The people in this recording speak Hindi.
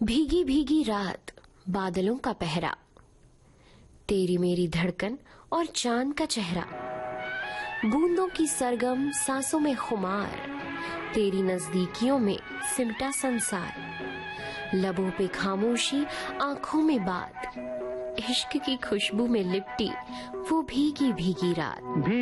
भीगी भीगी रात, बादलों का पहरा, तेरी मेरी धड़कन और चांद का चेहरा, बूंदों की सरगम सांसों में खुमार, तेरी नजदीकियों में सिमटा संसार, लबों पे खामोशी, आंखों में बात, इश्क की खुशबू में लिपटी वो भीगी भीगी रात।